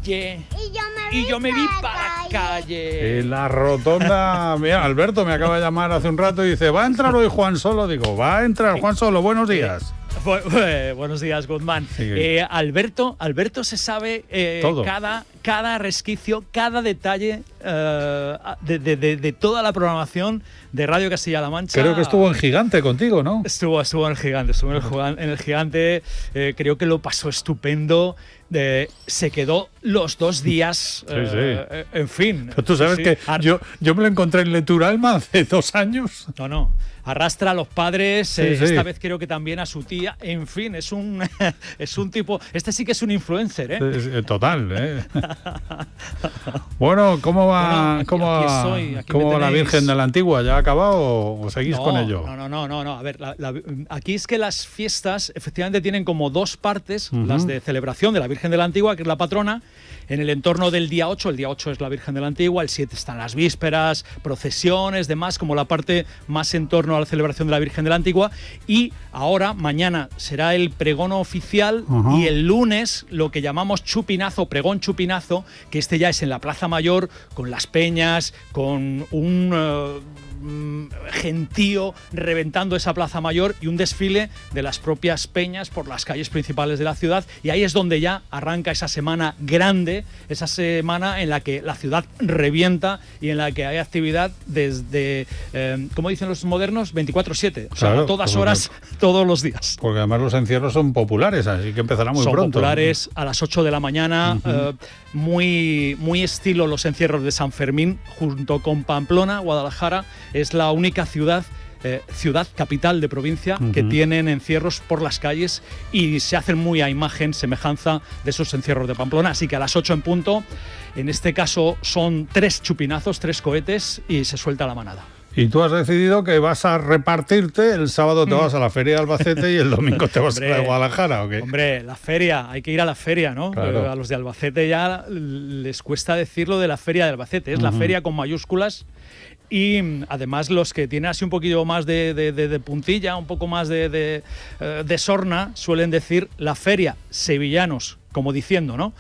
calle. Y yo me vi para la calle. En la rotonda, mira, Alberto me acaba de llamar hace un rato y dice, ¿va a entrar hoy Juan Solo? Digo, va a entrar Juan Solo, buenos días. Buenos días, Guzmán. Sí. Alberto se sabe todo. Cada resquicio, cada detalle de toda la programación de Radio Castilla-La Mancha. Creo que estuvo en Gigante contigo, ¿no? Estuvo en el Gigante, en el Gigante. Creo que lo pasó estupendo. Se quedó los 2 días, en fin. Pero tú sabes que yo me lo encontré en Leturalma hace 2 años. No. Arrastra a los padres, Sí. esta vez creo que también a su tía. En fin, es un tipo. Este sí que es un influencer, ¿eh? Total, ¿eh? Bueno, ¿cómo va, Bueno, cómo va la Virgen de la Antigua? ¿Ya ha acabado o seguís con ello? No. A ver, aquí es que las fiestas efectivamente tienen como 2 partes, las de celebración de la Virgen de la Antigua, que es la patrona, en el entorno del día 8. El día 8 es la Virgen de la Antigua, el 7 están las vísperas, procesiones, demás, como la parte más en torno a la celebración de la Virgen de la Antigua. Y ahora, mañana, será el pregón oficial y el lunes lo que llamamos chupinazo, pregón chupinazo, que este ya es en la Plaza Mayor, con las peñas, con un gentío reventando esa Plaza Mayor y un desfile de las propias peñas por las calles principales de la ciudad, y ahí es donde ya arranca esa semana grande, esa semana en la que la ciudad revienta y en la que hay actividad desde, como dicen los modernos, 24/7, o sea, claro, a todas horas, todos los días. Porque además los encierros son populares, así que empezará muy pronto. Son populares a las 8 de la mañana, muy estilo los encierros de San Fermín, junto con Pamplona. Guadalajara es la única ciudad capital de provincia que tienen encierros por las calles y se hacen muy a imagen, semejanza de esos encierros de Pamplona. Así que a las 8 en punto, en este caso son 3 chupinazos, 3 cohetes y se suelta la manada. Y tú has decidido que vas a repartirte, el sábado te vas a la Feria de Albacete y el domingo te vas a la de Guadalajara, ¿o qué? Hombre, la feria, hay que ir a la feria, ¿no? Claro. A los de Albacete ya les cuesta decirlo de la Feria de Albacete, es la feria con mayúsculas. Y además los que tienen así un poquillo más de puntilla, un poco más de sorna, suelen decir la feria, sevillanos, como diciendo, ¿no?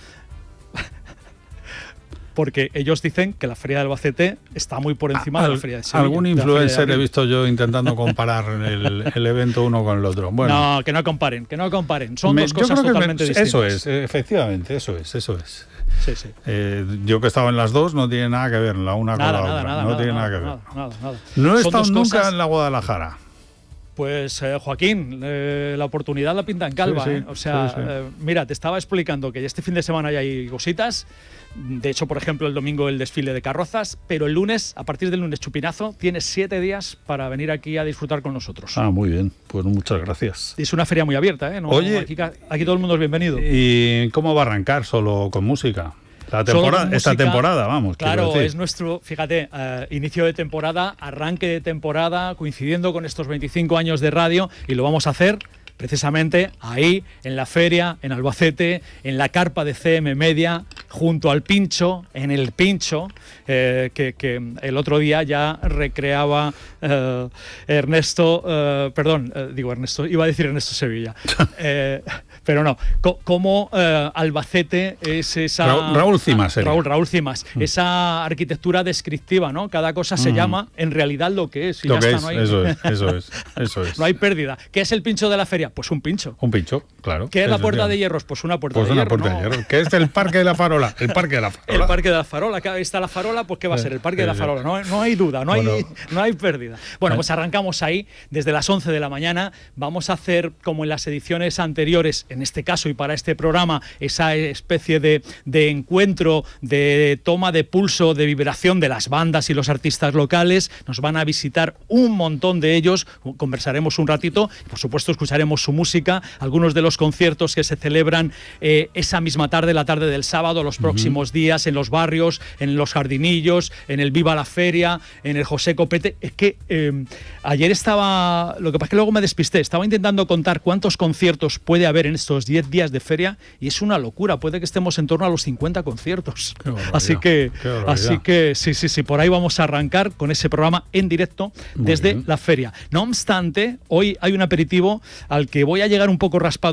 Porque ellos dicen que la Feria de Albacete está muy por encima de la Feria de Sevilla. Algún influencer he visto yo intentando comparar el evento uno con el otro. Bueno, no, que no comparen. Son dos cosas totalmente distintas. Eso es, efectivamente, eso es. Sí. Yo que he estado en las dos no tiene nada que ver la una con la otra. No tiene nada que ver. Nada. No he estado nunca en la Guadalajara. Pues Joaquín, la oportunidad la pinta en calva. Sí. O sea, mira, te estaba explicando que este fin de semana ya hay cositas. De hecho, por ejemplo, el domingo el desfile de carrozas, pero el lunes, a partir del lunes chupinazo, tienes 7 días para venir aquí a disfrutar con nosotros. Ah, muy bien. Pues muchas gracias. Es una feria muy abierta, ¿eh? Oye, aquí todo el mundo es bienvenido. ¿Y cómo va a arrancar? ¿Solo con música? Esta temporada, vamos. Claro, es nuestro, fíjate, inicio de temporada, arranque de temporada, coincidiendo con estos 25 años de radio, y lo vamos a hacer precisamente ahí, en la feria, en Albacete, en la carpa de CM Media, junto al Pincho, en el Pincho, que el otro día ya recreaba Ernesto iba a decir Ernesto Sevilla, pero no, como Albacete es esa... Raúl Cimas. Raúl Cimas, esa arquitectura descriptiva, ¿no? Cada cosa se llama en realidad lo que es. Y lo ya que está, es, no hay... eso es. No hay pérdida. ¿Qué es el Pincho de la feria? Pues un pincho. Un pincho, claro. ¿Qué es la Puerta de Hierros? Pues una puerta de hierro. Puerta de hierro. ¿Qué es el Parque de la Farola? El Parque de la Farola. El Parque de la Farola. Ahí está la farola, pues ¿qué va a ser? El Parque de la Farola. No hay duda, no hay pérdida. Bueno, pues arrancamos ahí desde las 11 de la mañana. Vamos a hacer, como en las ediciones anteriores, en este caso y para este programa, esa especie de encuentro, de toma de pulso, de vibración de las bandas y los artistas locales. Nos van a visitar un montón de ellos, conversaremos un ratito, por supuesto escucharemos su música, algunos de los conciertos que se celebran esa misma tarde, la tarde del sábado, los próximos días, en los barrios, en los Jardinillos, en el Viva la Feria, en el José Copete. Es que ayer estaba, lo que pasa es que luego me despisté, estaba intentando contar cuántos conciertos puede haber en estos 10 días de feria y es una locura, puede que estemos en torno a los 50 conciertos. Así que sí, por ahí vamos a arrancar con ese programa en directo desde la feria. No obstante, hoy hay un aperitivo al que voy a llegar un poco raspado